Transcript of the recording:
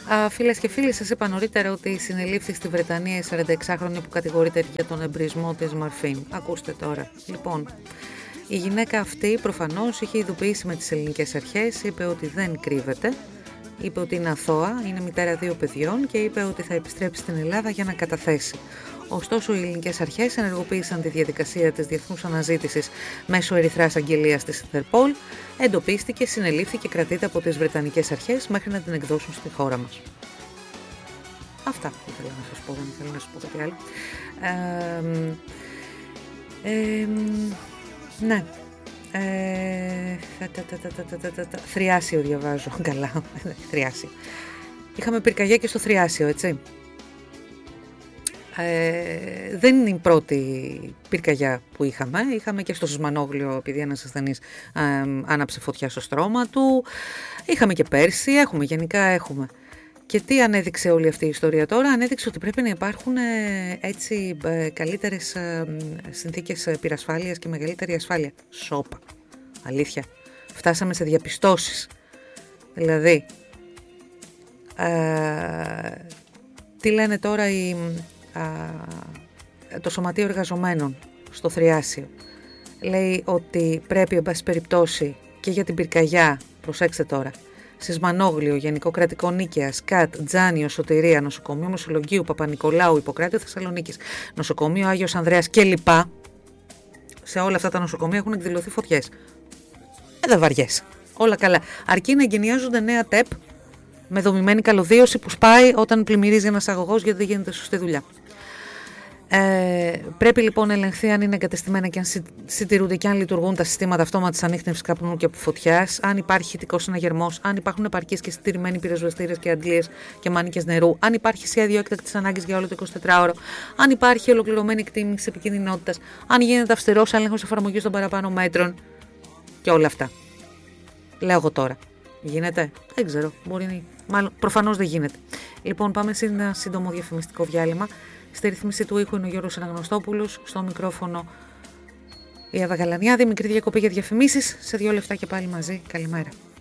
Φίλες και φίλοι, σας είπα νωρίτερα ότι συνελήφθη στη Βρετανία η 46χρονη που κατηγορείται για τον εμπρισμό της Μαρφίν. Ακούστε τώρα. Λοιπόν, η γυναίκα αυτή προφανώς είχε ειδοποιήσει με τις ελληνικές αρχές, είπε ότι δεν κρύβεται, είπε ότι είναι αθώα, είναι μητέρα 2 παιδιών και είπε ότι θα επιστρέψει στην Ελλάδα για να καταθέσει. Ωστόσο, οι ελληνικές αρχές ενεργοποίησαν τη διαδικασία της διεθνούς αναζήτησης μέσω ερυθράς αγγελίας της Ιντερπόλ, εντοπίστηκε, συνελήφθη και κρατείται από τις βρετανικές αρχές μέχρι να την εκδώσουν στη χώρα μας. Αυτά ήθελα να σας πω, δεν ήθελα να σας πω κάτι άλλο. Ναι. Θριάσιο διαβάζω. Καλά. Θριάσιο. Είχαμε πυρκαγιά και στο Θριάσιο, έτσι. Δεν είναι η πρώτη πυρκαγιά που είχαμε. Είχαμε και στο Σισμανόγλιο, επειδή ένας ασθενής άναψε φωτιά στο στρώμα του. Είχαμε και πέρσι, γενικά έχουμε. Και τι ανέδειξε όλη αυτή η ιστορία τώρα? Ανέδειξε ότι πρέπει να υπάρχουν έτσι καλύτερες συνθήκες πυρασφάλειας και μεγαλύτερη ασφάλεια. Σόπα. Αλήθεια. Φτάσαμε σε διαπιστώσεις. Δηλαδή, τι λένε τώρα το Σωματείο Εργαζομένων στο Θριάσιο? Λέει ότι πρέπει, εν πάση περιπτώσει, και για την πυρκαγιά, προσέξτε τώρα, Σισμανόγλιο, Γενικό Κρατικό Νίκαια, ΣΚΑΤ, Τζάνιο, Σωτηρία, Νοσοκομείο Μεσολογγίου, Παπα-Νικολάου, Ιπποκράτειο Θεσσαλονίκης, Νοσοκομείο Άγιος Ανδρέας κλπ. Σε όλα αυτά τα νοσοκομεία έχουν εκδηλωθεί φωτιές. Δεν βαριέσαι. Όλα καλά. Αρκεί να εγκαινιάζονται νέα ΤΕΠ με δομημένη καλωδίωση που σπάει όταν πλημμυρίζει ένας αγωγός γιατί δεν γίνεται σωστή δουλειά. Πρέπει λοιπόν να ελεγχθεί αν είναι εγκατεστημένα και αν συντηρούνται και αν λειτουργούν τα συστήματα αυτόματης ανίχνευσης καπνού και αποφωτιάς, αν υπάρχει ηχητικός συναγερμός, αν υπάρχουν επαρκείς και συντηρημένοι πυροσβεστήρες και αντλίες και μάνικες νερού, αν υπάρχει σχέδιο έκτακτης ανάγκης για όλο το 24ωρο, αν υπάρχει ολοκληρωμένη εκτίμηση επικίνδυνοτητας, αν γίνεται αυστηρός έλεγχος εφαρμογής των παραπάνω μέτρων και όλα αυτά. Λέω εγώ τώρα. Γίνεται? Δεν ξέρω. Μάλλον προφανώς δεν γίνεται. Λοιπόν, πάμε σε ένα σύντομο διαφημιστικό διάλειμμα. Στη ρύθμιση του ήχου είναι ο Γιώργος Αναγνωστόπουλος, στο μικρόφωνο η Εύα Γαλανιάδη. Μικρή διακοπή για διαφημίσεις, σε 2 λεπτά και πάλι μαζί. Καλημέρα.